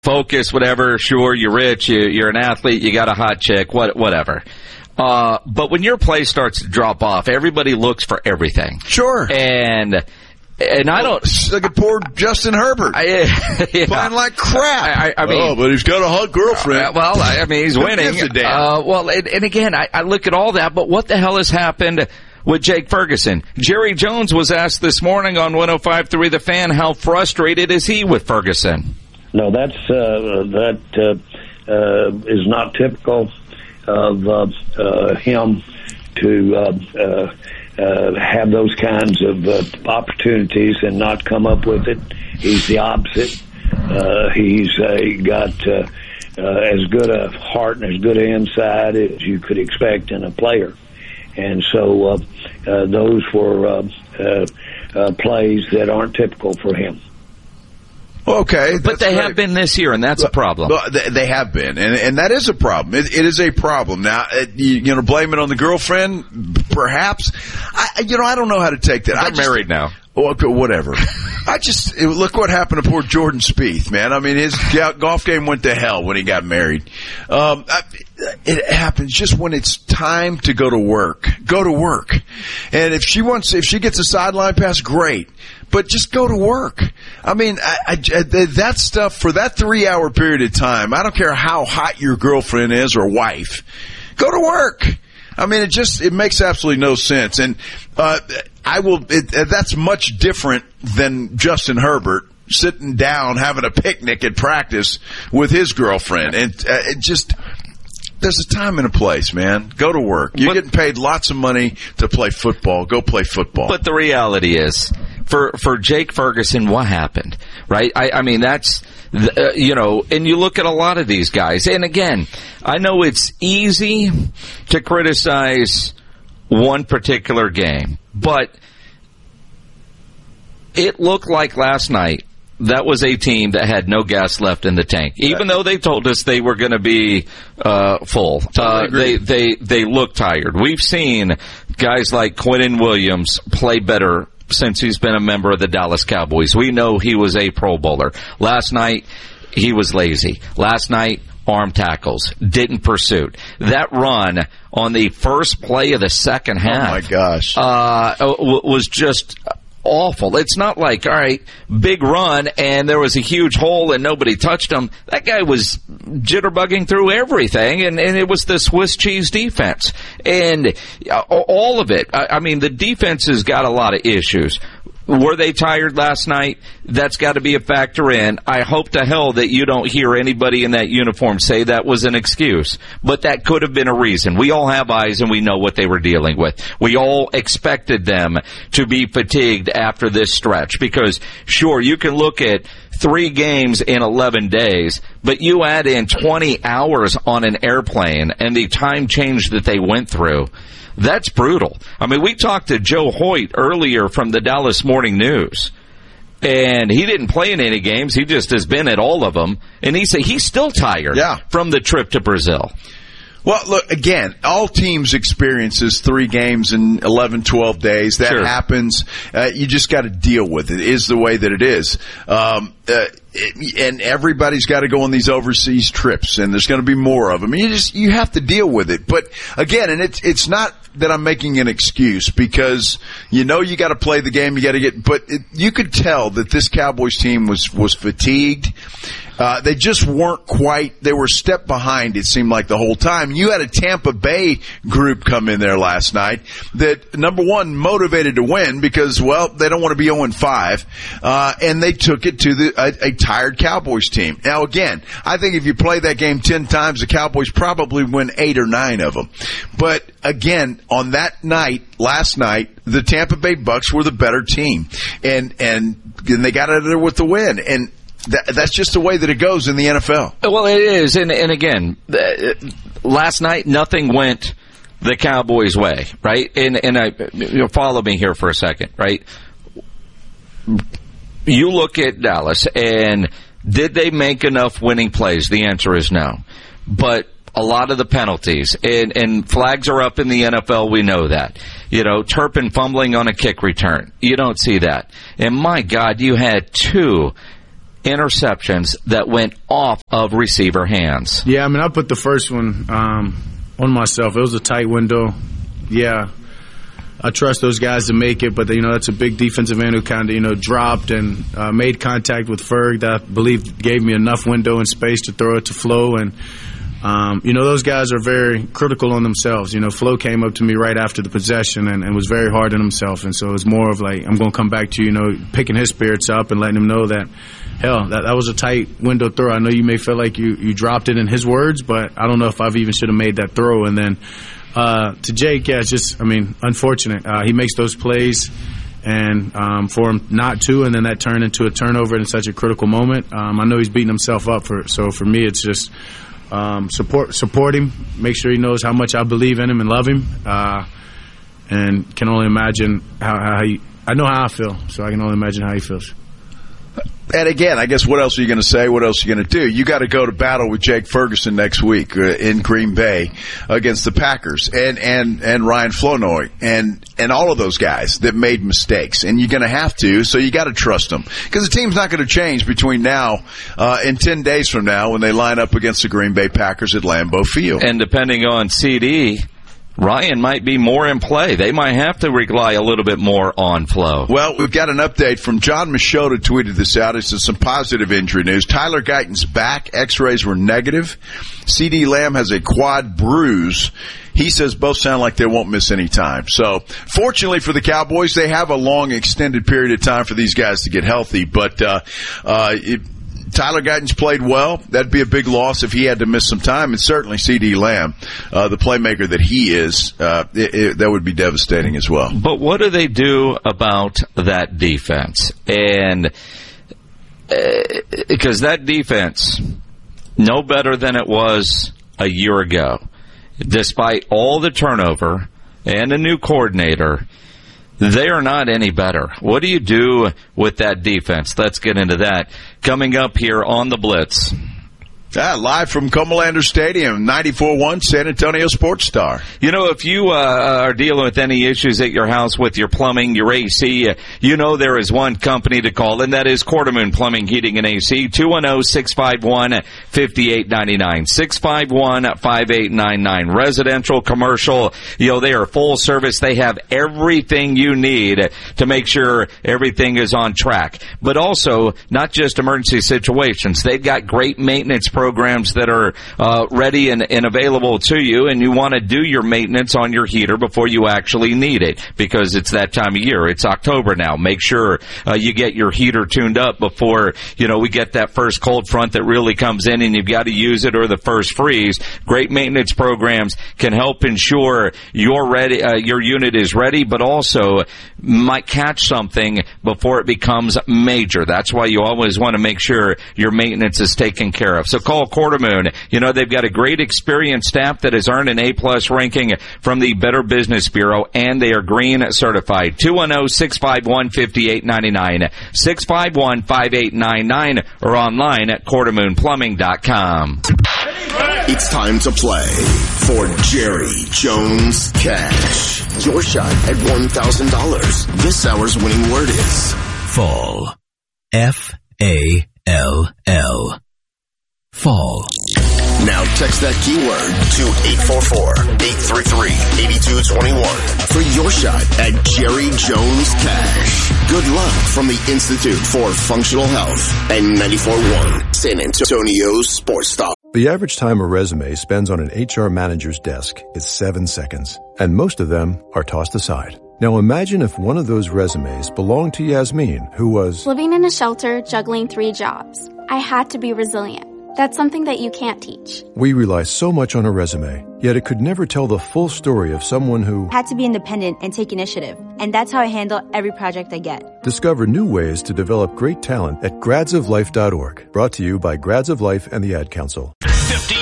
focus, whatever. Sure, you're rich, you're an athlete, you got a hot chick, whatever. But when your play starts to drop off, everybody looks for everything. Sure. And I don't... Look at poor Justin Herbert. Playing like crap. I mean... but he's got a hot girlfriend. He's winning. And again, I look at all that, but what the hell has happened with Jake Ferguson? Jerry Jones was asked this morning on 105.3 The Fan, how frustrated is he with Ferguson? No, that is not typical of him to have those kinds of opportunities and not come up with it. He's the opposite. He's got as good a heart and as good an inside as you could expect in a player. And so those were plays that aren't typical for him. Okay. But they have been this year, and that's a problem. They have been, and that is a problem. It is a problem. Now, blame it on the girlfriend, perhaps. I don't know how to take that. They're married now. Whatever. Look what happened to poor Jordan Spieth, man. I mean, his golf game went to hell when he got married. It happens just when it's time to go to work. Go to work. And if she gets a sideline pass, great. But just go to work. I mean, that stuff for that 3-hour period of time, I don't care how hot your girlfriend is or wife, go to work. I mean, it makes absolutely no sense. And, that's much different than Justin Herbert sitting down having a picnic at practice with his girlfriend. And, there's a time and a place, man. Go to work. You're getting paid lots of money to play football. Go play football. But the reality is, for Jake Ferguson, what happened, right? I mean, that's, and you look at a lot of these guys. And again, I know it's easy to criticize one particular game, but it looked like last night that was a team that had no gas left in the tank, even though they told us they were going to be full. They look tired. We've seen guys like Quinnen Williams play better since he's been a member of the Dallas Cowboys. We know he was a Pro Bowler. Last night, he was lazy. Last night, arm tackles, didn't pursue. That run on the first play of the second half, oh my gosh, was just awful. It's not like, all right, big run and there was a huge hole and nobody touched him. That guy was jitterbugging through everything, and it was the Swiss cheese defense. And all of it, I mean, the defense has got a lot of issues. Were they tired last night? That's got to be a factor in. I hope to hell that you don't hear anybody in that uniform say that was an excuse. But that could have been a reason. We all have eyes and we know what they were dealing with. We all expected them to be fatigued after this stretch because, sure, you can look at 3 games in 11 days, but you add in 20 hours on an airplane and the time change that they went through. That's brutal. I mean, we talked to Joe Hoyt earlier from the Dallas Morning News, and he didn't play in any games. He just has been at all of them, and he said he's still tired from the trip to Brazil. Well, look, again, all teams experiences 3 games in 11, 12 days. That happens. You just got to deal with it. It is the way that it is. And everybody's got to go on these overseas trips, and there's going to be more of them. You have to deal with it. But again, and it's not that I'm making an excuse because you got to play the game, you got to but you could tell that this Cowboys team was fatigued. They just weren't quite, they were a step behind, it seemed like, the whole time. You had a Tampa Bay group come in there last night that, number one, motivated to win because, well, they don't want to be 0-5, and they took it to a tired Cowboys team. Now, again, I think if you play that game 10 times, the Cowboys probably win 8 or 9 of them. But, again, on that night, last night, the Tampa Bay Bucs were the better team, and they got out of there with the win. And that's just the way that it goes in the NFL. Well, it is. And again, last night, nothing went the Cowboys' way, right? And follow me here for a second, right? You look at Dallas, and did they make enough winning plays? The answer is no. But a lot of the penalties, and flags are up in the NFL, we know that. Turpin fumbling on a kick return. You don't see that. And my God, you had 2 interceptions that went off of receiver hands. Yeah, I mean, I put the first one on myself. It was a tight window. Yeah, I trust those guys to make it, but that's a big defensive end who kind of dropped and made contact with Ferg that I believe gave me enough window and space to throw it to Flo. And those guys are very critical on themselves. Flo came up to me right after the possession and was very hard on himself, and so it was more of like, I'm going to come back to you, picking his spirits up and letting him know that, hell, that was a tight window throw. I know you may feel like you dropped it in his words, but I don't know if I've even should have made that throw. And then to Jake, yeah, it's just, unfortunate. He makes those plays, and for him not to, and then that turned into a turnover in such a critical moment. I know he's beating himself up so for me, it's just support him, make sure he knows how much I believe in him and love him, and can only imagine how I know how I feel, so I can only imagine how he feels. And again, I guess what else are you going to say? What else are you going to do? You got to go to battle with Jake Ferguson next week in Green Bay against the Packers and Ryan Flournoy and all of those guys that made mistakes. And you're going to have to, so you got to trust them. Because the team's not going to change between now and 10 days from now when they line up against the Green Bay Packers at Lambeau Field. And depending on CD, Ryan might be more in play. They might have to rely a little bit more on Flo. Well, we've got an update from John Machota tweeted this out. It's some positive injury news. Tyler Guyton's back. X-rays were negative. CD Lamb has a quad bruise. He says both sound like they won't miss any time. So, fortunately for the Cowboys, they have a long, extended period of time for these guys to get healthy. But Tyler Guyton's played well. That'd be a big loss if he had to miss some time. And certainly CD Lamb, the playmaker that he is, that would be devastating as well. But what do they do about that defense? And because that defense, no better than it was a year ago, despite all the turnover and a new coordinator, they are not any better. What do you do with that defense? Let's get into that. Coming up here on the Blitz. Live from Comalander Stadium, 94.1 San Antonio Sports Star. If you are dealing with any issues at your house with your plumbing, your AC, there is one company to call, and that is Quartermoon Plumbing, Heating, and AC, 210-651-5899, 651-5899. Residential, commercial, they are full service. They have everything you need to make sure everything is on track. But also, not just emergency situations. They've got great maintenance programs that are ready and available to you, and you want to do your maintenance on your heater before you actually need it, because it's that time of year. It's October now. Make sure you get your heater tuned up before we get that first cold front that really comes in and you've got to use it, or the first freeze. Great maintenance programs can help ensure you're ready, your unit is ready, but also might catch something before it becomes major. That's why you always want to make sure your maintenance is taken care of. So call Quartermoon. They've got a great experienced staff that has earned an A-plus ranking from the Better Business Bureau, and they are green certified. 210-651-5899, 651-5899, or online at QuartermoonPlumbing.com. It's time to play for Jerry Jones Cash. Your shot at $1,000. This hour's winning word is fall. F-A-L-L. Fall. Now text that keyword to 844-833-8221 for your shot at Jerry Jones Cash. Good luck from the Institute for Functional Health and 94.1 San Antonio Sports Star. The average time a resume spends on an HR manager's desk is 7 seconds, and most of them are tossed aside. Now imagine if one of those resumes belonged to Yasmin, who was living in a shelter, juggling 3 jobs. I had to be resilient. That's something that you can't teach. We rely so much on a resume, yet it could never tell the full story of someone who had to be independent and take initiative. And that's how I handle every project I get. Discover new ways to develop great talent at gradsoflife.org. Brought to you by Grads of Life and the Ad Council.